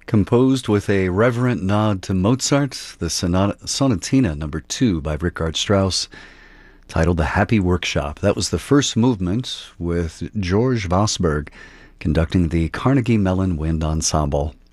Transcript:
Composed with a reverent nod to Mozart, the Sonatina Number 2 by Richard Strauss, titled The Happy Workshop. That was the first movement with George Vosberg conducting the Carnegie Mellon Wind Ensemble.